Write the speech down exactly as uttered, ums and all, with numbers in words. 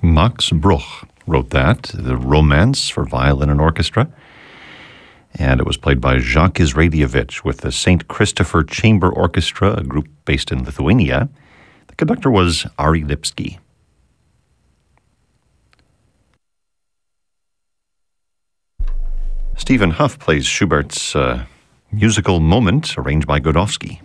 Max Bruch wrote that, the Romance for Violin and Orchestra. And it was played by Jacques Israelievich with the Saint Christopher Chamber Orchestra, a group based in Lithuania. The conductor was Ari Lipsky. Stephen Huff plays Schubert's uh, musical Moment, arranged by Godowsky.